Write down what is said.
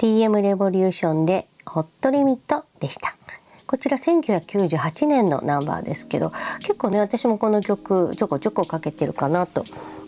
TM レボリューションでホットリミットでした。こちら1998年のナンバーですけど、結構ね私もこの曲ちょこちょこかけてるかなと